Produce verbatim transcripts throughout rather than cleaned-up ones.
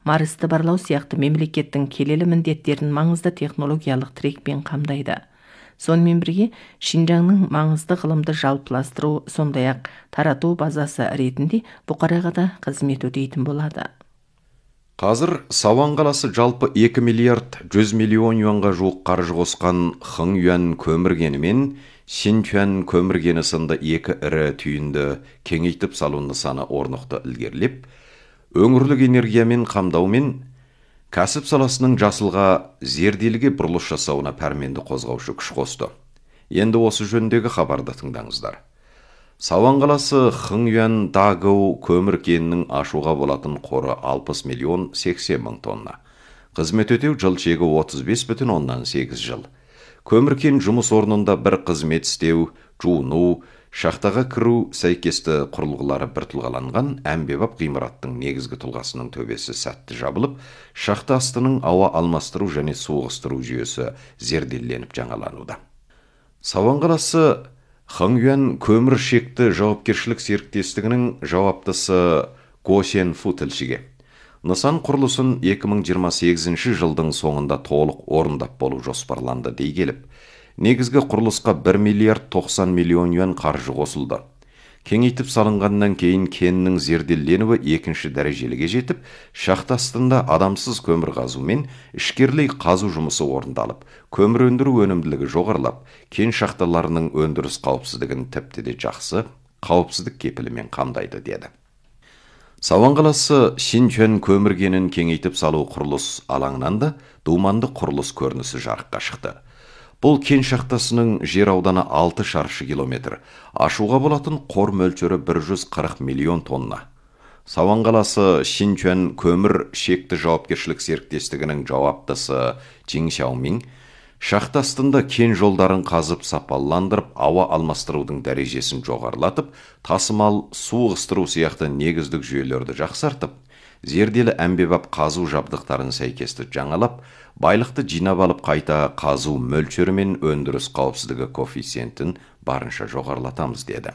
Марсты барлау сияқты мемлекеттің келелі міндеттерін маңызды технологиялық трекпен қамдайды. Сонымен бірге Шинжаңның маңызды ғылымды жалпыластыру, сондай-ақ тарату базасы ретінде Бұқараға да қызмет өтейтін болады. Қазір Сауан қаласы жалпы екі миллиард жүз миллион юанға жуық қаржы қосқан Хыңюан көмір кені мен Синчуан көмір кені сынды екі ірі түйінді кеңейтіп салу нысаны орнықты ілгерілеп, өңірлік энергиямен қамдаумен кәсіп саласының жасылға зерделіге бұрылыс жасауына пәрменді қозғаушы күш қосты. Енді осы жөніндегі хабарды тыңдаңыздар. Сауан қаласы Хыңюан Дагоу көмір кенінің ашуға болатын қоры алпыс миллион сексен мың тонна. Қызмет өтеу жыл шегі отыз бес бүтін оннан сегіз жыл. Көмір кен жұмыс орнында бір қызмет істеу, жуыну, шахтаға кіру сәйкесті құрылғылары бір тұлғаланған әмбебап ғимараттың негізгі тұлғасының төбесі сәтті жабылып, шахта астының ауа алмастыру және су ығыстыру жүйесі зерделеніп жаңалануда. Сауан қаласы Хыңюан көмір шекті жауапкершілік серіктестігінің жауаптысы Го Сенфу тілшіге: нысан құрылысын екі мың жиырма сегізінші жылдың соңында толық орындап болу жоспарланды дей келіп, негізгі құрылысқа бір миллиард тоқсан миллион юан қаржы қосылды. Кеңейтіп салынғаннан кейін кеннің зерделенуі екінші дәрежеліге жетіп, шахта астында адамсыз көмір қазу мен ішкерлей қазу жұмысы орындалып, көмір өндіру өнімділігі жоғарылап, кен шахталарының өндіріс қауіпсіздігін тіпті де жақсы қауіпсіздік кепілімен қамдайды деді. Сауан қаласы Синчуан көмір кенін кеңейтіп салу құрылыс алаңынан да думанды құрылыс көрінісі жарыққа шықты. Бұл кен шахтасының жер ауданы алты шаршы километр, ашуға болатын қор мөлшері бір жүз қырық миллион тонна. Сауан қаласы Синчуан көмір шекті жауапкершілік серіктестігінің жауаптысы Жин Сяомин шахта астында кен жолдарын қазып сапаландырып, ауа алмастырудың дәрежесін жоғарылатып, тасымал, су ығыстыру сияқты негіздік жүйелерді жақсартып, зерделі әмбебап қазу жабдықтарын сәйкесті жаңалап, байлықты жинап алып қайта қазу мөлшері мен өндіріс қауіпсіздігі коэффициентін барынша жоғарылатамыз деді.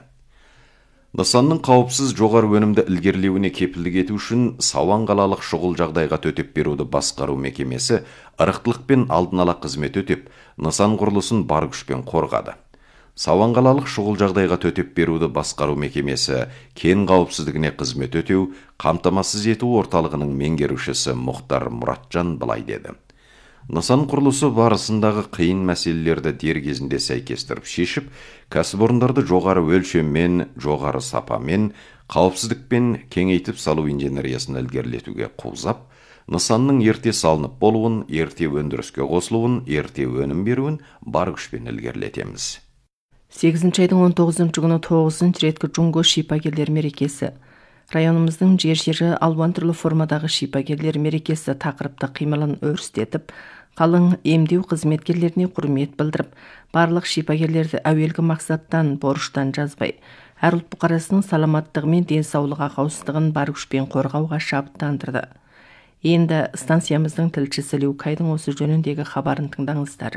Нысанның қауіпсіз жоғары өнімді ілгерілеуіне кепілдік ету үшін Сауан қалалық шұғыл жағдайға төтеп беруді басқару мекемесі ырықтылықпен алдын ала қызмет өтеп, нысан құрылысын бар күшпен қорғады. Сауан қалалық шұғыл жағдайға төтеп беруді басқару мекемесі кен қауіпсіздігіне қызмет өтеу, қамтамасыз ету орталығының меңгерушісі Мұхтар Мұратжан былай деді: нысан құрылысы барысындағы қиын мәселелерді дер кезінде сәйкестіріп шешіп, кәсіпорындарды жоғары өлшеммен, жоғары сапамен, қауіпсіздікпен кеңейтіп салу инженериясын ілгерілетуге қуызап, нысанның ерте салынып болуын, ерте өндіріске қосылуын, ерте өнім беруін бар күшпен ілгерілетеміз. сегізінші айдың он тоғызыншы күні тоғызыншы реткі Джунго шипагерлер мерекесі. Районымыздың жер-жері алуан түрлі формадағы шипагерлер мерекесі тақырыпты қимылын өрістетіп, қалың емдеу қызметкерлеріне құрмет білдіріп, барлық шипагерлерді әуелгі мақсаттан, борыштан жазбай, әр ұлт бұқарасының саламаттығы мен денсаулығы қауіпсіздігін бар күшпен қорғауға шабыттандырды. Енді станциямыздың тілшісі Люкайдың осы жөніндегі хабарын тыңдаңыздар.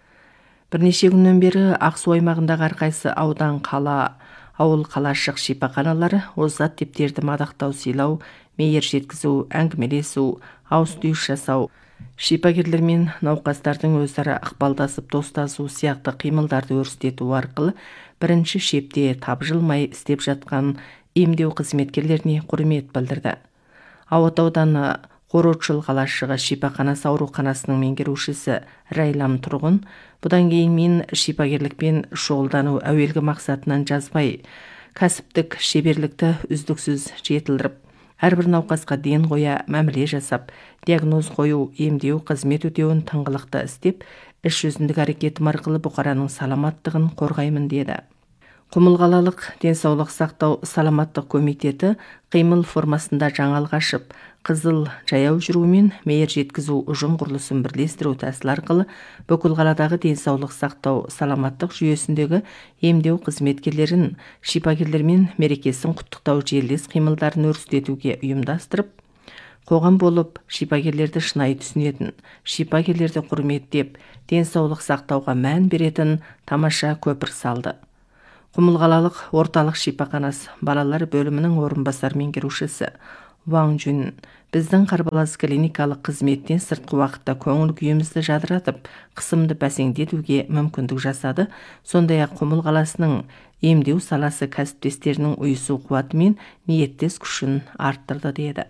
Бірнеше күннен бері Ақсу аймағындағы әрқайсы аудан, қала, ауыл қалашық шипаханалары озат типтерді мадақтау, сыйлау, мейір жеткізу, әңгімелесу, ауыз түйіс жасау, шипагерлер мен науқастардың өзара ықпалдасып достасу сияқты қимылдарды өрістету арқылы бірінші шепте тапжылмай істеп жатқан емдеу қызметкерлеріне құрмет білдірді. Ауат ауданы Қорочыл қалашығы шипаханасы ауруханасының меңгерушісі Райлам Тұрғын, бұдан кейін мен шипагерлікпен шұғылдану әуелгі мақсатынан жазбай, кәсіптік шеберлікті үздіксіз жетілдіріп, әрбір науқасқа ден қоя мәміле жасап, диагноз қою, емдеу қызмет өтеуін тыңғылықты істеп, іс жүзіндік әрекетім арқылы бұқараның саламаттығын қорғаймын деді. Құмылғалалық денсаулық сақтау саламаттық комитеті қимыл формасында жаңалық ашып, қызыл жаяу жүру мен мейір жеткізу ұжым құрылысын бірлестіру тәсіл арқылы бүкіл қаладағы денсаулық сақтау саламаттық жүйесіндегі емдеу қызметкерлерін, шипагерлермен мерекесін құттықтау желілес қимылдарын өрістетуге ұйымдастырып, қоғам болып шипагерлерді шынайы түсінетін, шипагерлерді құрметтеп, денсаулық сақтауға мән беретін тамаша көпір салды. Құмылғалалық орталық шипаханасы балалар бөлімінің орынбасар меңгерушісі Ван Жүн, біздің қарбалас клиникалық қызметтен сыртқы уақытта көңіл күйімізді жадыратып, қысымды бәсеңдетуге мүмкіндік жасады. Сондай-ақ Құмыл қаласының емдеу саласы кәсіптестерінің ұйысу қуаты мен ниеттес күшін арттырды деді.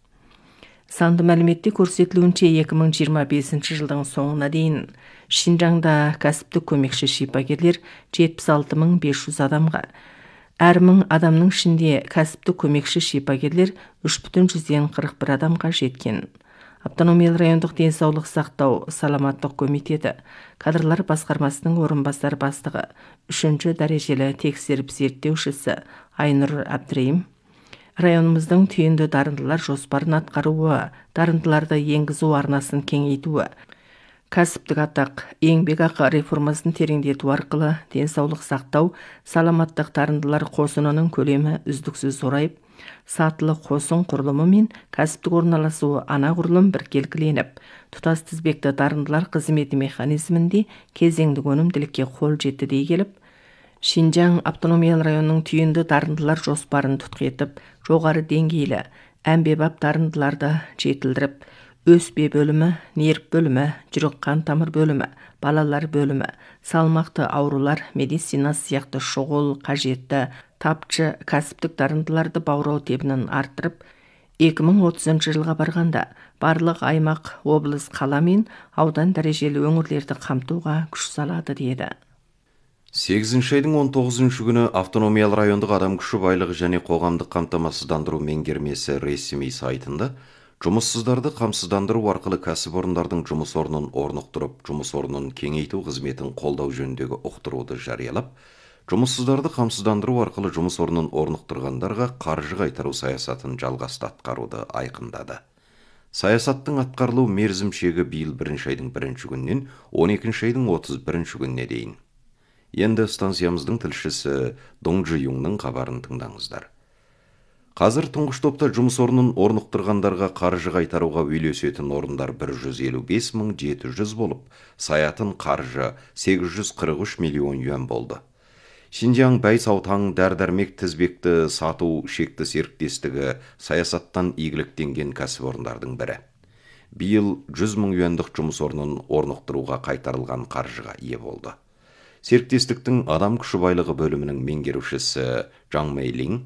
Санды мәліметте көрсетілуінше екі мың жиырма бесінші жылдың соңына дейін Шинжаңда кәсіптік көмекші шипагерлер жетпіс алты мың бес жүз адамға, әр мың адамның ішінде кәсіптік көмекші шипагерлер үш бүтін жүзден қырық бір адамға жеткен. Автономиялы райондық денсаулық сақтау саламаттық комитеті кадрлар басқармасының орынбасар бастығы, үшінші дәрежелі тексеріп зерттеушісі Айнұр Абдірейім, районымыздың түйінді дарындылар жоспарын атқаруы, дарындыларды енгізу арнасын кеңейтуі, кәсіптік атақ, еңбек ақы реформасын тереңдету арқылы денсаулық сақтау саламаттық дарындылар қосынының көлемі үздіксіз зорайып, сатылы қосын құрылымы мен кәсіптік орналасуы анағұрлым біркелкіленіп, тұтас тізбекті дарындылар қызметі механизмінде кезеңдік өнімділікке қол жетті дей келіп, Шинжаң автономиялы районының түйінді дарындылар жоспарын тұтқетіп, жоғары деңгейлі әмбебап дарындыларды жетілдіріп, өспе бөлімі, нерв бөлімі, жүрек қан тамыр бөлімі, балалар бөлімі, салмақты аурулар медицинасы сияқты шұғыл, қажетті, тапшы кәсіптік дарындыларды баурау тебінін арттырып, екі мың отызыншы жылға барғанда барлық аймақ, облыс, қала мен аудан дәрежелі өңірлерді қамтуға күш салады деді. сегізінші айдың он тоғызыншы күні автономиялы райондық адам күші байлығы және қоғамдық қамтамасыздандыру меңгермесі ресми сайтында жұмыссыздарды қамсыздандыру арқылы кәсіпорындардың жұмыс орнын орнықтырып, жұмыс орнын кеңейту қызметін қолдау жөніндегі ұқтыруды жариялап, жұмыссыздарды қамсыздандыру арқылы жұмыс орнын орнықтырғандарға қаржы қайтару саясатын жалғасты атқаруды айқындады. Саясаттың атқарылу мерзім шегі биыл бірінші айдың бірінші күнінен он екінші айдың отыз бірінші күніне дейін. Енді станциямыздың тілшісі Доңжы Юңның хабарын тыңдаңыздар. Қазір тұңғыш топта жұмыс орнын орнықтырғандарға қаржы қайтаруға үйлесетін орындар бір жүз елу бес мың жеті жүз болып, саятын қаржы сегіз жүз қырық үш миллион юан болды. Шинжаң бәйсаутаң дәрдәрмек тізбекті сату шекті серіктестігі саясаттан игіліктенген кәсіпорындардың бірі. Биыл жүз мың юандық жұмыс орнын орнықтыруға қайтарылған қаржыға ие болды. Серіктестіктің адам күші байлығы бөлімінің меңгерушісі Жаң Мэйлин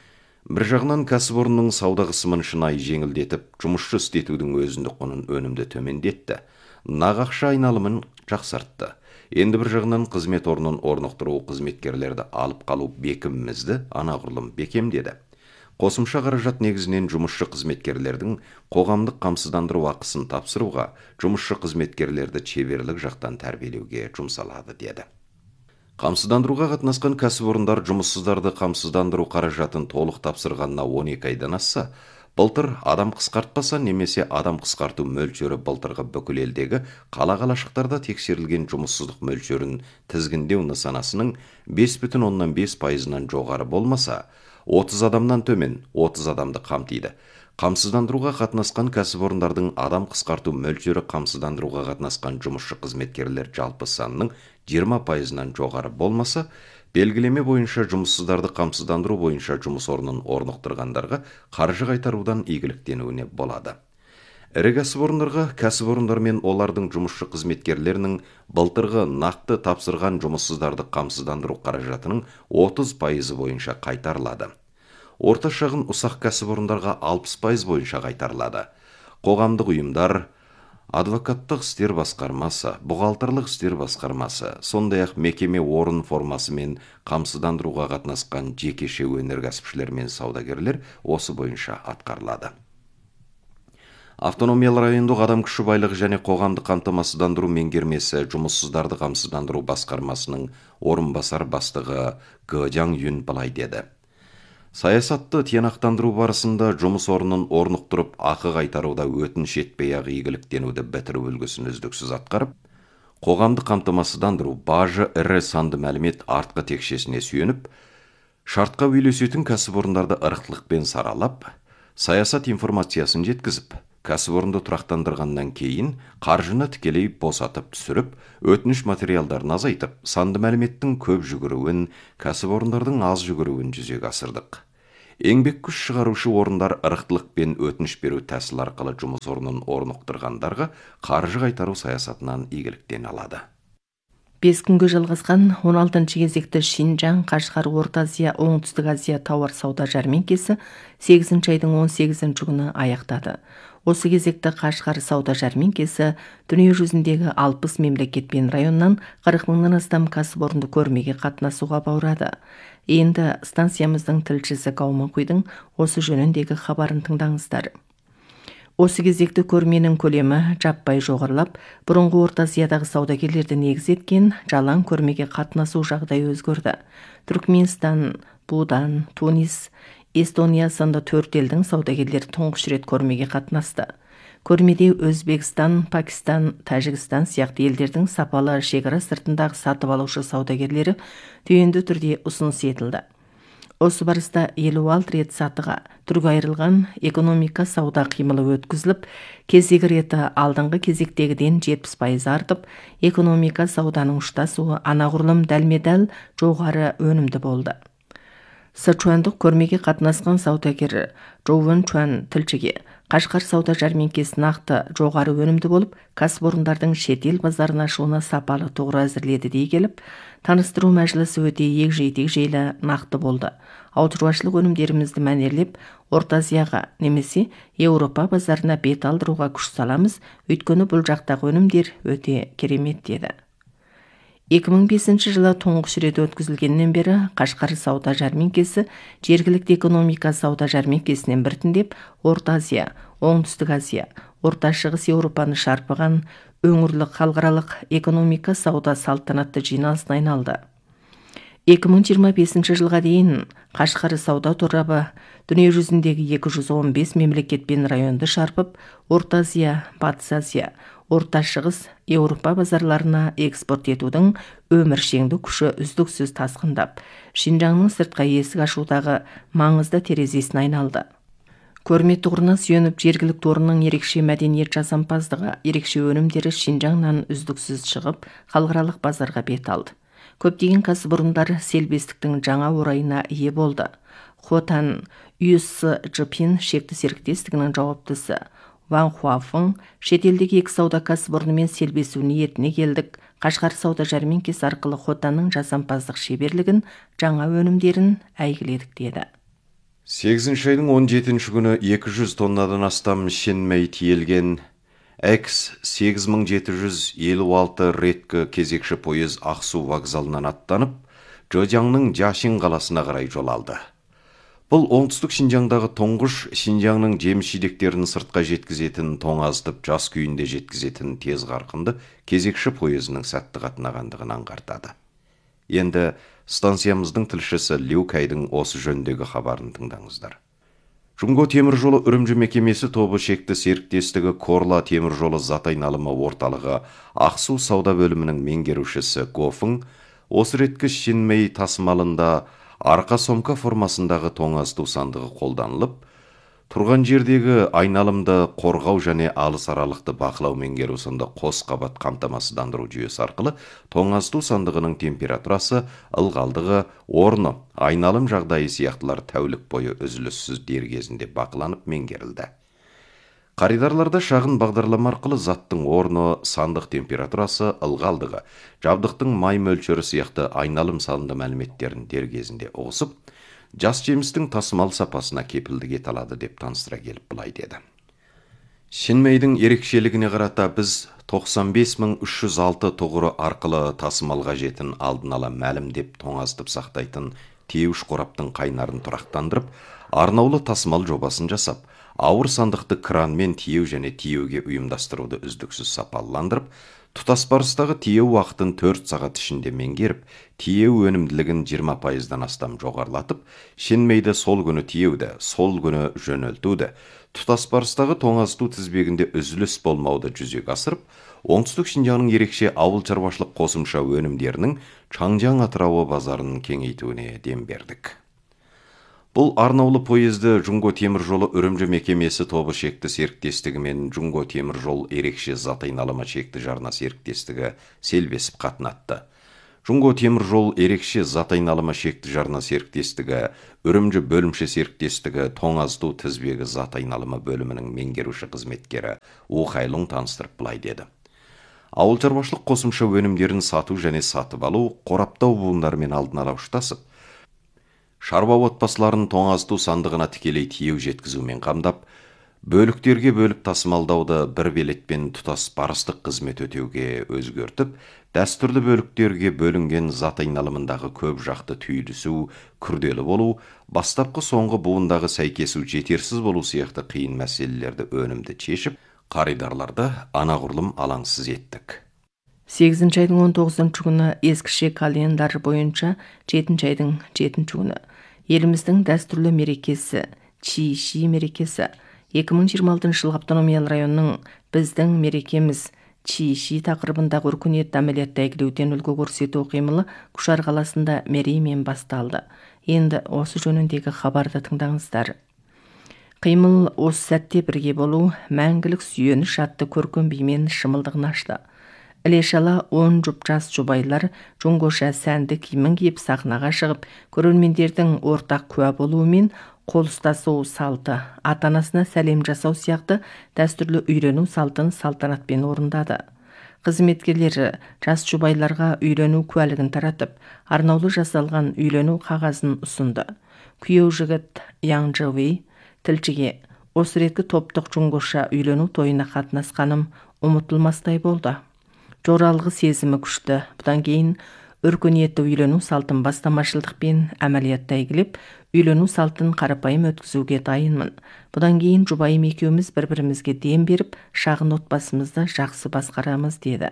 бір жағынан кәсіпорынның сауда қысымын шынайы жеңілдетіп, жұмысшы істетудің өзіндік құнын өнімді төмендетті, нағақша айналымын жақсартты. Енді бір жағынан қызмет орнын орнықтыру қызметкерлерді алып қалу бекімімізді анағұрлым бекемдеді. Қосымша қаражат негізінен жұмысшы қызметкерлердің қоғамдық қамсыздандыру ақысын тапсыруға, жұмысшы қызметкерлерді шеберлік жақтан тәрбиелеуге жұмсалады деді. Қамсыздандыруға қатынасқан кәсіпорындар жұмыссыздарды қамсыздандыру қаражатын толық тапсырғанына он екі айдан асса, былтыр адам қысқартпаса немесе адам қысқарту мөлшері былтырғы бүкіл елдегі қала-қалашықтарда тексерілген жұмыссыздық мөлшерін тізгіндеу нысанасының бес бүтін оннан бес пайызынан жоғары болмаса, отыз адамнан төмен отыз адамды қамтиды. Қамсыздандыруға қатынасқан кәсіпорындардың адам қысқарту мөлшері қамсыздандыруға қатынасқан жұмысшы қызметкерлер жалпы санының жиырма пайызынан жоғары болмаса, белгілеме бойынша жұмыссыздарды қамсыздандыру бойынша жұмыс орнын орнықтырғандарға қаржы қайтарудан игіліктенуіне болады. Ірі кәсіпорындарға кәсіпорындар мен олардың жұмысшы қызметкерлерінің былтырғы нақты тапсырған жұмыссыздарды қамсыздандыру қаражатының отыз пайызы бойынша қайтарылады. Орта шағын ұсақ кәсіпорындарға алпыс пайыз бойынша қайтарылады. Қоғамдық ұйымдар, адвокаттық істер басқармасы, бұғалтарлық істер басқармасы, сондай-ақ мекеме орын формасы мен қамсыздандыруға қатынасқан жекеше өнеркәсіпшілер мен саудагерлер осы бойынша атқарылады. Автономиялы райондық адам күші байлығы және қоғамдық қамтамасыздандыру меңгермесі жұмыссыздарды қамсыздандыру басқармасының орынбасар бастығы Гэ Жаң Юн былай деді. Саясатты тиянақтандыру барысында жұмыс орнын орнықтырып, ақы қайтаруда өтініш етпей-ақ игіліктенуді бітіру үлгісін үздіксіз атқарып, қоғамдық қамтамасыздандыру бажы ірі санды мәлімет артқы текшесіне сүйеніп, шартқа үйлесетін кәсіпорындарды ырықтылықпен саралап, саясат информациясын жеткізіп, кәсіпорынды тұрақтандырғаннан кейін қаржыны тікелей босатып түсіріп, өтініш материалдарын азайтып, санды мәліметтің көп жүгіруін, кәсіпорындардың аз жүгіруін жүзеге асырдық. еңбек күш шығарушы орындар ырықтылықпен өтініш беру тәсіл арқылы жұмыс орнын орнықтырғандарға қаржы қайтару саясатынан игіліктен алады. Бес күнге жалғасқан он алтыншы кезекті Шинжаң, Қашғар, Орта Азия, Оңтүстік Азия тауар сауда жәрмеңкесі сегізінші айдың он сегізінші күні аяқтады. Осы кезекті Қашғар сауда жәрмеңкесі дүние жүзіндегі алпыс мемлекет пен районнан қырық мыңнан астам кәсіпорынды көрмеге қатынасуға баурады. Енді станциямыздың тілшісі Гаумақұйдың осы жөніндегі хабарын тыңдаңыздар. Осы кезекті көрменің көлемі жаппай жоғарылап, бұрынғы Орта Азиядағы саудагерлерді негіз еткен жалаң көрмеге қатынасу жағдайы өзгерді. Түркменстан, Будан, Тунис, Эстония сынды төрт елдің саудагерлері тұңғыш рет көрмеге қатынасты. Көрмеде Өзбекстан, Пакистан, Тәжікстан сияқты елдердің сапалы шекара сыртындағы сатып алушы саудагерлері түйінді түрде ұсыныс етілді. Осы барыста елу алты рет сатыға түрге айырылған экономика сауда қимылы өткізіліп, кезегі реті алдыңғы кезектегіден жетпіс пайыз артып, экономика сауданың ұштасуы анағұрлым дәлме-дәл жоғары өнімді болды. Сычуандық көрмеге қатынасқан саудагері Жоу Вэнчуан тілшіге Қашқар сауда жәрмеңкесі нақты жоғары өнімді болып, кәсіпорындардың шетел базарына ашуына сапалы тұғыр әзірледі дей келіп, таныстыру мәжілісі өте егжей-тегжейлі нақты болды. Ауыл шаруашылық өнімдерімізді мәнерлеп, Орта Азияға немесе Еуропа базарына бет алдыруға күш саламыз, өйткені бұл жақтағы өнімдер өте керемет деді. екі мың бесінші жылы тұңғыш рет өткізілгеннен бері Қашқар сауда жәрмеңкесі жергілікті экономика сауда жәрмеңкесінен біртіндеп Орта Азия, Оңтүстік Азия, Орта Шығыс Еуропаны шарпыған өңірлік халықаралық экономика сауда салтанатты жиналысына айналды. екі мың жиырма бесінші жылға дейін Қашқар сауда торабы дүние жүзіндегі екі жүз он бес мемлекет пен районды шарпып, Орта Азия, Батыс Азия, Орта Шығыс Еуропа базарларына экспорт етудің өміршеңді күші үздіксіз тасқындап, Шинжаңның сыртқа есік ашудағы маңызды терезесіне айналды. Көрме тұғырына сүйеніп, жергілікті орынның ерекше мәдениет жасампаздығы, ерекше өнімдері Шинжаңнан үздіксіз шығып, халықаралық базарға бет алды. Көптеген кәсіпорындар селбестіктің жаңа орайына ие болды. Хотан ю эс джи шекті серіктестігінің жауаптысы Ван Хуафың шетелдегі екі сауда кәсіпорнымен селбесу ниетіне келдік. Қашқар сауда жәрмеңкесі арқылы Хотанның жасампаздық шеберлігін, жаңа өнімдерін әйгіледік деді. сегізінші айдың он жетінші күні екі жүз тоннадан астам шенмей тиелген Экс сегіз мың жеті жүз елу алты реткі кезекші пойыз Ақсу вокзалынан аттанып, Джозяңның Жашин қаласына қарай жол алды. Бұл оңтүстік Шинжаңдағы тұңғыш Шинжаңның жеміс-жидектерін сыртқа жеткізетін, тоңазытып жас күйінде жеткізетін тез қарқынды кезекші пойызының сәтті қатынағандығын аңғартады. Енді станциямыздың тілшісі Лю Кайдың осы жөндегі хабарын тыңдаңыздар. Жумго темір жолы үрімжі мекемесі тобы шекті серіктестігі Корла темір жолы зат айналымы орталығы Ақсу сауда бөлімінің меңгерушісі Гофың осы реткі шенмей тасымалында арқа сомка формасындағы тоңазыту сандығы қолданылып, тұрған жердегі айналымды қорғау және алыс аралықты бақылау меңгеру сынды қос қабат қамтамасыздандыру жүйесі арқылы тоңазыту сандығының температурасы, ылғалдығы, орны, айналым жағдайы сияқтылар тәулік бойы үзіліссіз дер кезінде бақыланып меңгерілді. Қаридарларда шағын бағдарлама арқылы заттың орны, сандық температурасы, ылғалдығы, жабдықтың май мөлшері сияқты айналым салынды мәліметтерін дер кезінде ұғысып, жас жемістің тасымал сапасына кепілдік ете алады деп таныстыра келіп былай деді. Шенмейдің ерекшелігіне қарата біз тоқсан бес мың үш жүз алты тұғыры арқылы тасымалға жетін алдын ала мәлім деп тоңазытып сақтайтын тиеуіш қораптың қайнарын тұрақтандырып, арнаулы тасымал жобасын жасап, ауыр сандықты кранмен тиеу және тиеуге ұйымдастыруды үздіксіз сапаландырып, тұтас барыстағы тиеу уақытын төрт сағат ішінде меңгеріп, тиеу өнімділігін жиырма пайыздан астам жоғарылатып, шенмейді сол күні тиеуді, сол күні жөнелтуді, тұтас барыстағы тоңазыту тізбегінде үзіліс болмауды жүзеге асырып, оңтүстік Шинжаңның ерекше ауыл шаруашылық қосымша өнімдерінің Чаңжаң Атырауы базарының кеңейтуіне дем бердік. Бұл арнаулы пойызды Жумго темір жолы үрімжі мекемесі тобы шекті серіктестігі мен Жумго темір жол ерекше зат айналымы шекті жарна серіктестігі селбесіп қатынатты. Жунго темір жол ерекше зат айналымы шекті жарна серіктестігі, үрімжі бөлімше серіктестігі тоңазду тізбегі зат айналымы бөлімінің меңгеруші қызметкері Ухайлың таныстырып былай деді. Ауыл шаруашылық қосымша өнімдерін сату және сатып алу, қораптау буындарымен алдын ала ұштасып, шаруа отбасыларын тоңазду сандығына тікелей тиеу жеткізумен қамдап, бөліктерге бөліп тасымалдауды бір белетпен тұтас барыстық қызмет өтеуге өзгертіп, дәстүрлі бөліктерге бөлінген зат айналымындағы көп жақты түйілісу, күрделі болу, бастапқы соңғы буындағы сәйкесу жетерсіз болу сияқты қиын мәселелерді өнімді шешіп, қаридарларды анағұрлым алаңсыз еттік. сегізінші айдың он тоғызыншы күні ескіше календар бойынша жетінші айдың жетінші күні еліміздің дәстүрлі мерекесі Чиши мерекесі. екі мың жиырма алтыншы жылғы автономиялы районның біздің мерекеміз Чиши тақырыбындағы өркениетті әмелиятты әйгілеуден үлгі көрсету қимылы Күшар қаласында мереймен басталды. Енді осы жөніндегі хабарды тыңдаңыздар. Қимыл осы сәтте бірге болу, мәңгілік сүйеніш атты көркем бимен шымылдығын ашты. Іле-шала он жұп жас жұбайлар жоңғоша сәнді киімін киіп сахнаға шығып, көрермендердің ортақ куә болуымен қол ұстасу салты, ата-анасына сәлем жасау сияқты дәстүрлі үйлену салтын салтанатпен орындады. Қызметкерлері жас жұбайларға үйлену куәлігін таратып, арнаулы жасалған үйлену қағазын ұсынды. Күйеу жігіт Яң Жауи тілшіге осы реткі топтық жоңғоша үйлену тойына қатынасқаным ұмытылмастай болды. Жоралғы сезімі күшті. Бұдан кейін өркениетті үйлену салтын бастамашылдықпен әмәлиятта әйгілеп, үйлену салтын қарапайым өткізуге дайынмын. Бұдан кейін жұбайым екеуміз бір-бірімізге дем беріп, шағын отбасымызды жақсы басқарамыз деді.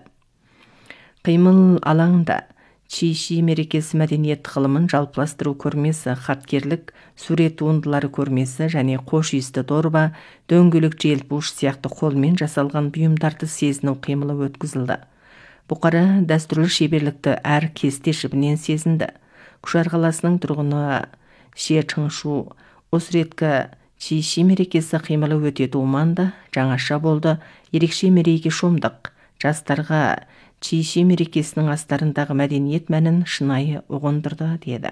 Қимыл алаңында Чиши мерекесі мәдениет ғылымын жалпыластыру көрмесі, хаткерлік, сурет туындылары көрмесі және қош иісті дорба, дөңгелек желпуш сияқты қолмен жасалған бұйымдарды сезіну қимылы өткізілді. Бұқара дәстүрлі шеберлікті әр кесте шібінен сезінді. Күшар қаласының тұрғыны Ше Чыңшу осы реткі Чиши мерекесі қимылы өте думанды, жаңаша болды, ерекше мерейге шомдық. Жастарға Чиши мерекесінің астарындағы мәдениет мәнін шынайы ұғындырды деді.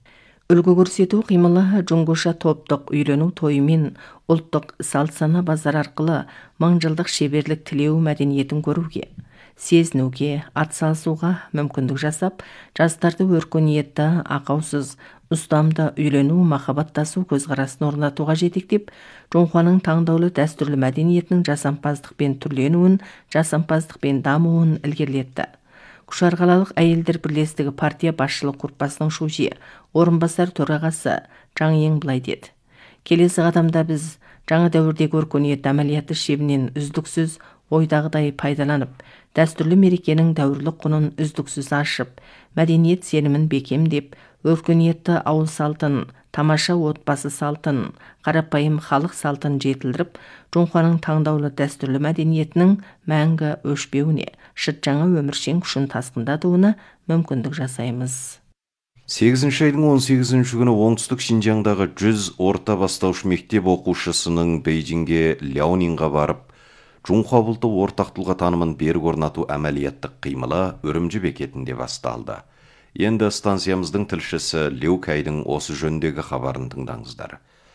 Үлгі көрсету қимылы жоңғоша топтық үйлену тойымен ұлттық салт-сана базар арқылы мыңжылдық шеберлік тілеу мәдениетін көруге, сезінуге, атсалысуға мүмкіндік жасап, жастарды өркениетті, ақаусыз, ұстамды үйлену, махаббаттасу көзқарасын орнатуға жетектеп, Жоңғаның таңдаулы дәстүрлі мәдениетінің жасампаздықпен түрленуін, жасампаздықпен дамуын ілгерілетті. Күшар қалалық әйелдер бірлестігі партия басшылық группасының шужи, орынбасар төрағасы Жаң Ең былай деді. Келесі қадамда біз жаңа дәуірдегі өркениетті әмәлиятты шебінен үздіксіз ойдағыдай пайдаланып, дәстүрлі мерекенің дәуірлік құнын үздіксіз ашып, мәдениет сенімін бекемдеп, өркениетті ауыл салтын, тамаша отбасы салтын, қарапайым халық салтын жетілдіріп, Жоңғаның таңдаулы дәстүрлі мәдениетінің мәңгі өшпеуіне, шыт жаңа өміршең күшін тасқындатуына мүмкіндік жасаймыз. сегізінші айдың он сегізінші күні оңтүстік Шинжаңдағы жүз орта бастауыш мектеп оқушысының Бейжіңге Ляонинға барып, Жоңға бұлты ортақ тұлға танымын берік орнату әмәлияттық қимылы Үрімжі бекетінде басталды. Енді станциямыздың тілшісі Леукайдың осы жөндегі хабарын тыңдаңыздар.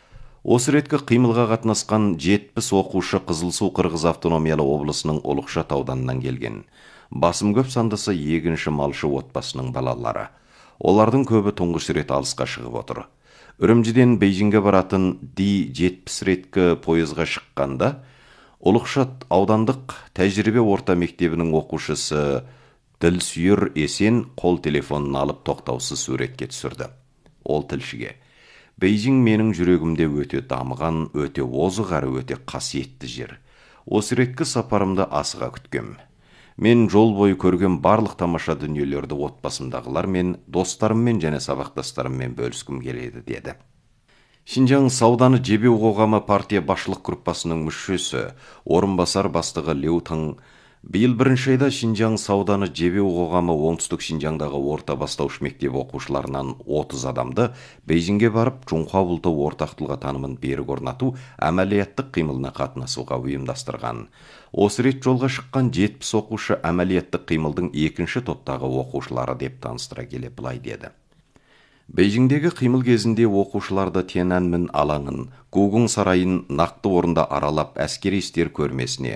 Осы реткі қимылға қатынасқан жетпіс оқушы Қызылсу Қырғыз автономиялы облысының Ұлықшат ауданынан келген. Басым көп сандысы егінші малшы отбасының балалары. Олардың көбі тұңғыш рет алысқа шығып отыр. Үрімжіден Бейжіңге баратын Ди жетпіс реткі пойызға шыққанда, Ұлықшат аудандық тәжірибе орта мектебінің оқушысы Ділсүйір Есен қол телефонын алып тоқтаусыз суретке түсірді. Ол тілшіге: Бейжің менің жүрегімде өте дамыған, өте озық әрі өте қасиетті жер. Осы реткі сапарымды асыға күткем. Мен жол бойы көрген барлық тамаша дүниелерді отбасымдағылармен, достарыммен және сабақтастарыммен бөліскім келеді деді. Шинжаң Сауданы Жебеу қоғамы партия басшылық группасының мүшесі, орынбасар бастығы Леутың Биыл бірінші айда Шинжаң Сауданы Жебеу қоғамы оңтүстік Шинжаңдағы орта бастауыш мектеп оқушыларынан отыз адамды Бейжіңге барып, Чунхуа бұлты ортақ тілға танымын берік орнату әмәлияттық қимылына қатынасуға ұйымдастырған. Осы рет жолға шыққан жетпіс оқушы әмәлияттық қимылдың екінші топтағы оқушылары деп таныстыра келе былай деді. Бейжіңдегі қимыл кезінде оқушыларды Тяньаньмэнь алаңын, Гугун сарайын нақты орында аралап әскери істер көрмесіне,